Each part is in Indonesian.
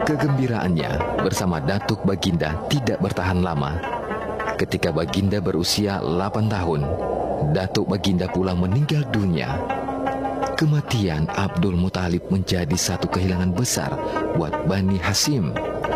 Kegembiraannya bersama Datuk Baginda tidak bertahan lama. Ketika Baginda berusia 8 tahun, Datuk Baginda pula meninggal dunia. Kematian Abdul Muthalib menjadi satu kehilangan besar buat Bani Hashim.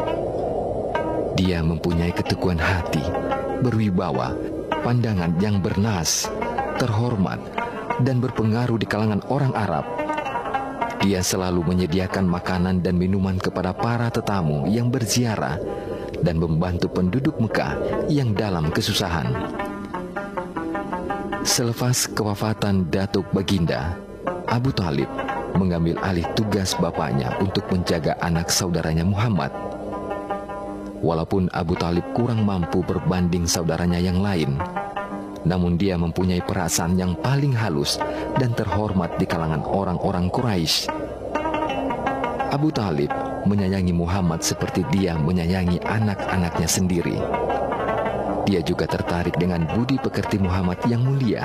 Dia mempunyai keteguhan hati, berwibawa, pandangan yang bernas, terhormat, dan berpengaruh di kalangan orang Arab. Dia selalu menyediakan makanan dan minuman kepada para tetamu yang berziarah dan membantu penduduk Mekah yang dalam kesusahan. Selepas kewafatan Datuk Baginda, Abu Thalib mengambil alih tugas bapaknya untuk menjaga anak saudaranya Muhammad. Walaupun Abu Thalib kurang mampu berbanding saudaranya yang lain, namun dia mempunyai perasaan yang paling halus dan terhormat di kalangan orang-orang Quraisy. Abu Thalib menyayangi Muhammad seperti dia menyayangi anak-anaknya sendiri. Dia juga tertarik dengan budi pekerti Muhammad yang mulia.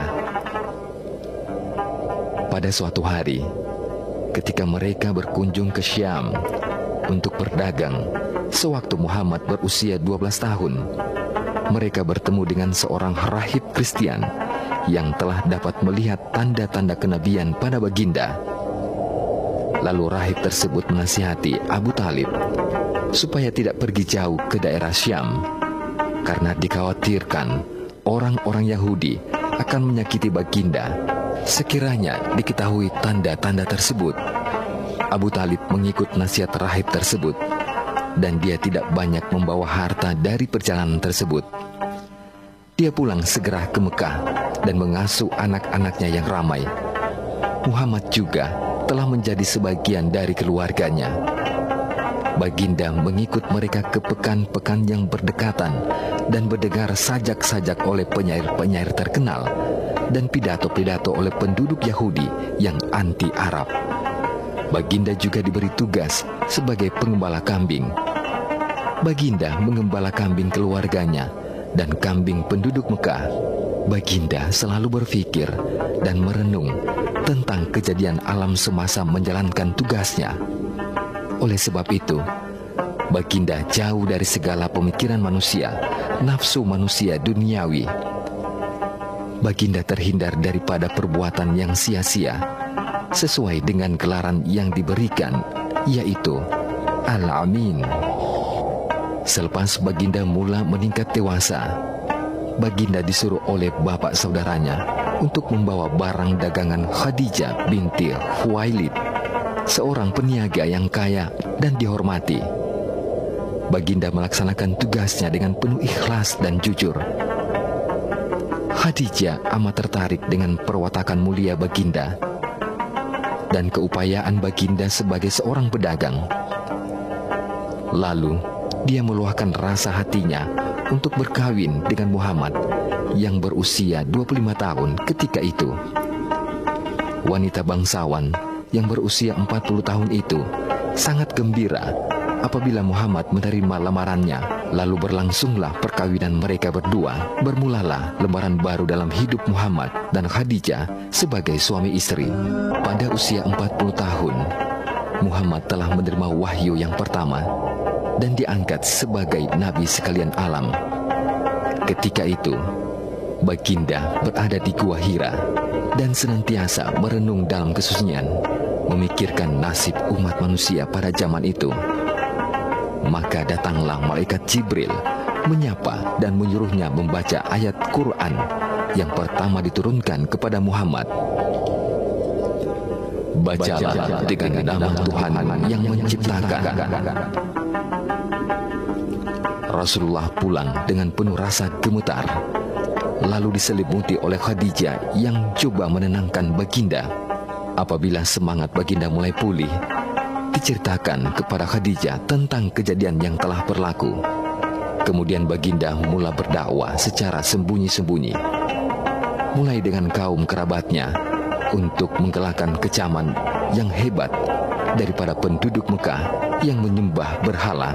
Pada suatu hari, ketika mereka berkunjung ke Syam untuk berdagang, sewaktu Muhammad berusia 12 tahun, mereka bertemu dengan seorang rahib Kristen yang telah dapat melihat tanda-tanda kenabian pada Baginda. Lalu rahib tersebut menasihati Abu Thalib supaya tidak pergi jauh ke daerah Syam, karena dikhawatirkan orang-orang Yahudi akan menyakiti Baginda sekiranya diketahui tanda-tanda tersebut. Abu Thalib mengikut nasihat rahib tersebut, dan dia tidak banyak membawa harta dari perjalanan tersebut. Dia pulang segera ke Mekah dan mengasuh anak-anaknya yang ramai. Muhammad juga telah menjadi sebagian dari keluarganya. Baginda mengikut mereka ke pekan-pekan yang berdekatan dan mendengar sajak-sajak oleh penyair-penyair terkenal dan pidato-pidato oleh penduduk Yahudi yang anti-Arab. Baginda juga diberi tugas sebagai pengembala kambing. Baginda mengembala kambing keluarganya dan kambing penduduk Mekah. Baginda selalu berpikir dan merenung tentang kejadian alam semasa menjalankan tugasnya. Oleh sebab itu, Baginda jauh dari segala pemikiran manusia, nafsu manusia duniawi. Baginda terhindar daripada perbuatan yang sia-sia, sesuai dengan gelaran yang diberikan, yaitu Al-Amin. Selepas Baginda mula meningkat dewasa, Baginda disuruh oleh bapak saudaranya untuk membawa barang dagangan Khadijah binti Khuwailid, seorang peniaga yang kaya dan dihormati. Baginda melaksanakan tugasnya dengan penuh ikhlas dan jujur. Khadijah amat tertarik dengan perwatakan mulia Baginda dan keupayaan Baginda sebagai seorang pedagang. Lalu dia meluahkan rasa hatinya untuk berkawin dengan Muhammad yang berusia 25 tahun ketika itu. Wanita bangsawan yang berusia 40 tahun itu sangat gembira apabila Muhammad menerima lamarannya. Lalu berlangsunglah perkawinan mereka berdua. Bermulalah lembaran baru dalam hidup Muhammad dan Khadijah sebagai suami istri. Pada usia 40 tahun, Muhammad telah menerima wahyu yang pertama dan diangkat sebagai nabi sekalian alam. Ketika itu, Baginda berada di Gua Hira dan senantiasa merenung dalam kesunyian, memikirkan nasib umat manusia pada zaman itu. Maka datanglah malaikat Jibril menyapa dan menyuruhnya membaca ayat Quran yang pertama diturunkan kepada Muhammad. Bacalah dengan nama Tuhan yang menciptakan. Rasulullah pulang dengan penuh rasa gemetar, lalu diselimuti oleh Khadijah yang coba menenangkan Baginda. Apabila semangat Baginda mulai pulih, diceritakan kepada Khadijah tentang kejadian yang telah berlaku. Kemudian Baginda mula berdakwah secara sembunyi-sembunyi, mulai dengan kaum kerabatnya, untuk mengelakkan kecaman yang hebat daripada penduduk Mekah yang menyembah berhala.